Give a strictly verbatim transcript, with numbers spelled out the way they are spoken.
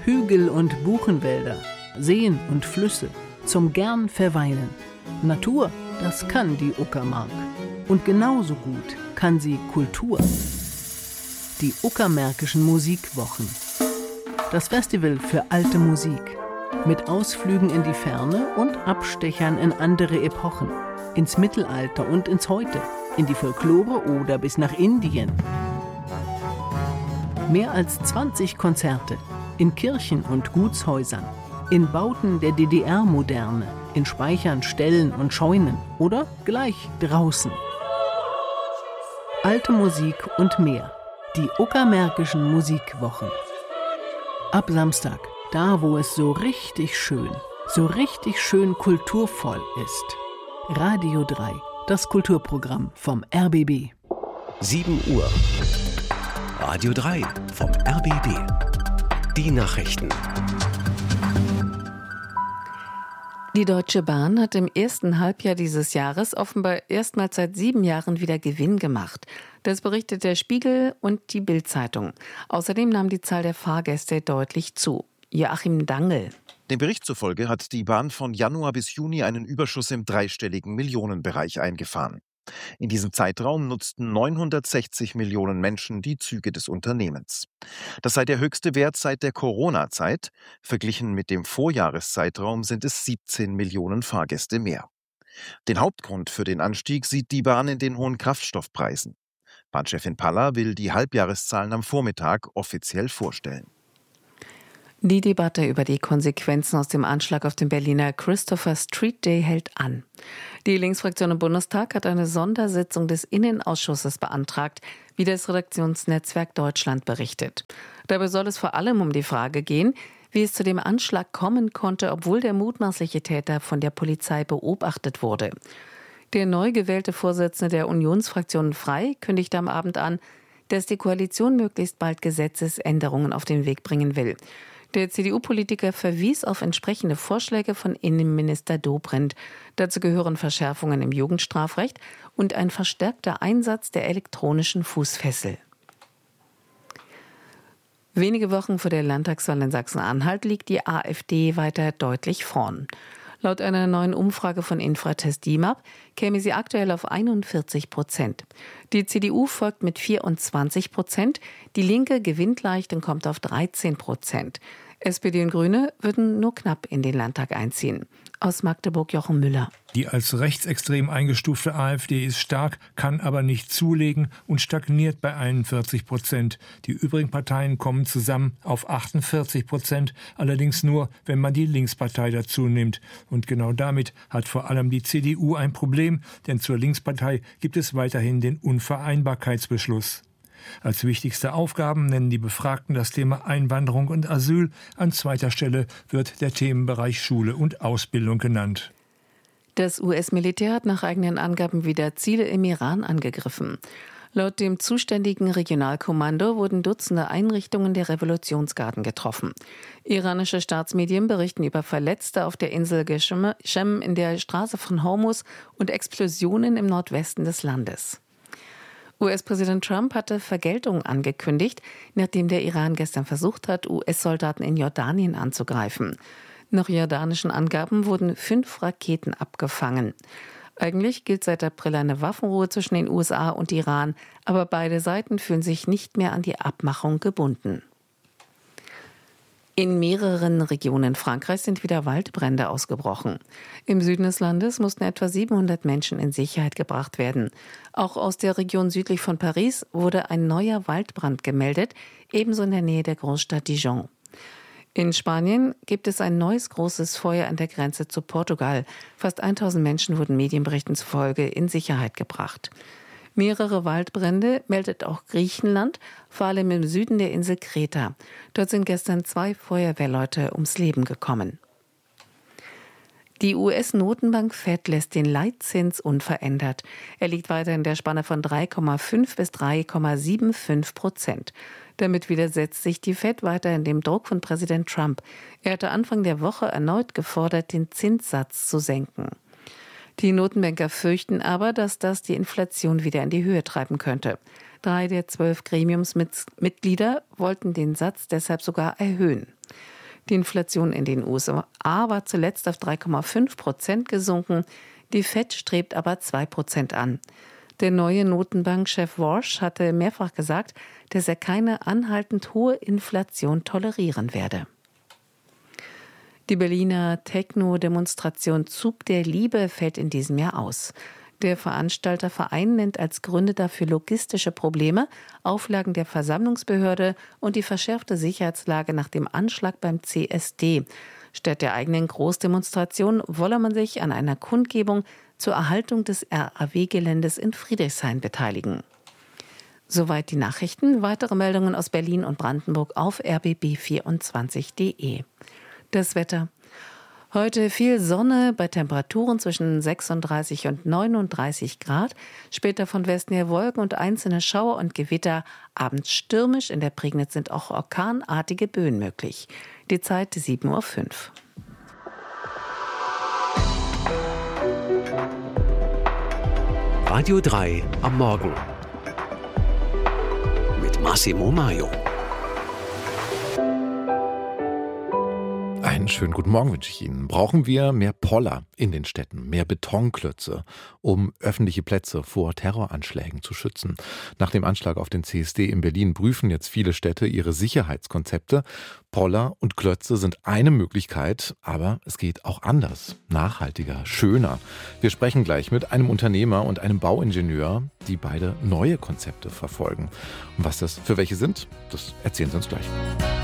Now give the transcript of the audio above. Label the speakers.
Speaker 1: Hügel und Buchenwälder, Seen und Flüsse, zum gern verweilen. Natur, das kann die Uckermark. Und genauso gut kann sie Kultur. Die Uckermärkischen Musikwochen. Das Festival für alte Musik. Mit Ausflügen in die Ferne und Abstechern in andere Epochen. Ins Mittelalter und ins Heute. In die Folklore oder bis nach Indien. Mehr als zwanzig Konzerte. In Kirchen und Gutshäusern. In Bauten der D D R-Moderne. In Speichern, Ställen und Scheunen. Oder gleich draußen. Alte Musik und mehr. Die Uckermärkischen Musikwochen. Ab Samstag, da wo es so richtig schön, so richtig schön kulturvoll ist. Radio drei, das Kulturprogramm vom R B B.
Speaker 2: sieben Uhr. Radio drei vom R B B. Die Nachrichten.
Speaker 3: Die Deutsche Bahn hat im ersten Halbjahr dieses Jahres offenbar erstmals seit sieben Jahren wieder Gewinn gemacht. Das berichtet der Spiegel und die Bild-Zeitung. Außerdem nahm die Zahl der Fahrgäste deutlich zu. Joachim Dangl.
Speaker 4: Dem Bericht zufolge hat die Bahn von Januar bis Juni einen Überschuss im dreistelligen Millionenbereich eingefahren. In diesem Zeitraum nutzten neunhundertsechzig Millionen Menschen die Züge des Unternehmens. Das sei der höchste Wert seit der Corona-Zeit. Verglichen mit dem Vorjahreszeitraum sind es siebzehn Millionen Fahrgäste mehr. Den Hauptgrund für den Anstieg sieht die Bahn in den hohen Kraftstoffpreisen. Bahnchefin Paller will die Halbjahreszahlen am Vormittag offiziell vorstellen.
Speaker 3: Die Debatte über die Konsequenzen aus dem Anschlag auf den Berliner Christopher Street Day hält an. Die Linksfraktion im Bundestag hat eine Sondersitzung des Innenausschusses beantragt, wie das Redaktionsnetzwerk Deutschland berichtet. Dabei soll es vor allem um die Frage gehen, wie es zu dem Anschlag kommen konnte, obwohl der mutmaßliche Täter von der Polizei beobachtet wurde. Der neu gewählte Vorsitzende der Unionsfraktion Frei kündigte am Abend an, dass die Koalition möglichst bald Gesetzesänderungen auf den Weg bringen will. Der C D U-Politiker verwies auf entsprechende Vorschläge von Innenminister Dobrindt. Dazu gehören Verschärfungen im Jugendstrafrecht und ein verstärkter Einsatz der elektronischen Fußfessel. Wenige Wochen vor der Landtagswahl in Sachsen-Anhalt liegt die AfD weiter deutlich vorn. Laut einer neuen Umfrage von Infratest D I M A P käme sie aktuell auf einundvierzig Prozent. Die C D U folgt mit vierundzwanzig Prozent, die Linke gewinnt leicht und kommt auf dreizehn Prozent. S P D und Grüne würden nur knapp in den Landtag einziehen. Aus Magdeburg Jochen Müller.
Speaker 5: Die als rechtsextrem eingestufte AfD ist stark, kann aber nicht zulegen und stagniert bei einundvierzig Prozent. Die übrigen Parteien kommen zusammen auf achtundvierzig Prozent, allerdings nur, wenn man die Linkspartei dazu nimmt. Und genau damit hat vor allem die C D U ein Problem, denn zur Linkspartei gibt es weiterhin den Unvereinbarkeitsbeschluss. Als wichtigste Aufgaben nennen die Befragten das Thema Einwanderung und Asyl. An zweiter Stelle wird der Themenbereich Schule und Ausbildung genannt.
Speaker 3: Das U S-Militär hat nach eigenen Angaben wieder Ziele im Iran angegriffen. Laut dem zuständigen Regionalkommando wurden Dutzende Einrichtungen der Revolutionsgarden getroffen. Iranische Staatsmedien berichten über Verletzte auf der Insel Geshem in der Straße von Hormuz und Explosionen im Nordwesten des Landes. U S-Präsident Trump hatte Vergeltung angekündigt, nachdem der Iran gestern versucht hat, U S-Soldaten in Jordanien anzugreifen. Nach jordanischen Angaben wurden fünf Raketen abgefangen. Eigentlich gilt seit April eine Waffenruhe zwischen den U S A und Iran, aber beide Seiten fühlen sich nicht mehr an die Abmachung gebunden. In mehreren Regionen Frankreichs sind wieder Waldbrände ausgebrochen. Im Süden des Landes mussten etwa siebenhundert Menschen in Sicherheit gebracht werden. Auch aus der Region südlich von Paris wurde ein neuer Waldbrand gemeldet, ebenso in der Nähe der Großstadt Dijon. In Spanien gibt es ein neues großes Feuer an der Grenze zu Portugal. Fast tausend Menschen wurden Medienberichten zufolge in Sicherheit gebracht. Mehrere Waldbrände meldet auch Griechenland, vor allem im Süden der Insel Kreta. Dort sind gestern zwei Feuerwehrleute ums Leben gekommen. Die U S-Notenbank Fed lässt den Leitzins unverändert. Er liegt weiter in der Spanne von drei Komma fünf bis drei Komma fünfundsiebzig Prozent. Damit widersetzt sich die Fed weiter in dem Druck von Präsident Trump. Er hatte Anfang der Woche erneut gefordert, den Zinssatz zu senken. Die Notenbanker fürchten aber, dass das die Inflation wieder in die Höhe treiben könnte. Drei der zwölf Gremiumsmitglieder wollten den Satz deshalb sogar erhöhen. Die Inflation in den U S A war zuletzt auf drei Komma fünf Prozent gesunken. Die Fed strebt aber zwei Prozent an. Der neue Notenbankchef Warsh hatte mehrfach gesagt, dass er keine anhaltend hohe Inflation tolerieren werde. Die Berliner Techno-Demonstration Zug der Liebe fällt in diesem Jahr aus. Der Veranstalterverein nennt als Gründe dafür logistische Probleme, Auflagen der Versammlungsbehörde und die verschärfte Sicherheitslage nach dem Anschlag beim C S D. Statt der eigenen Großdemonstration wolle man sich an einer Kundgebung zur Erhaltung des R A W-Geländes in Friedrichshain beteiligen. Soweit die Nachrichten. Weitere Meldungen aus Berlin und Brandenburg auf r b b vierundzwanzig punkt d e. Das Wetter. Heute viel Sonne bei Temperaturen zwischen sechsunddreißig und neununddreißig Grad. Später von Westen her Wolken und einzelne Schauer und Gewitter. Abends stürmisch. In der Prignitz sind auch orkanartige Böen möglich. Die Zeit sieben Uhr fünf.
Speaker 2: Radio drei am Morgen mit Massimo Maio.
Speaker 6: Einen schönen guten Morgen wünsche ich Ihnen. Brauchen wir mehr Poller in den Städten, mehr Betonklötze, um öffentliche Plätze vor Terroranschlägen zu schützen? Nach dem Anschlag auf den C S D in Berlin prüfen jetzt viele Städte ihre Sicherheitskonzepte. Poller und Klötze sind eine Möglichkeit, aber es geht auch anders, nachhaltiger, schöner. Wir sprechen gleich mit einem Unternehmer und einem Bauingenieur, die beide neue Konzepte verfolgen. Und was das für welche sind, das erzählen Sie uns gleich.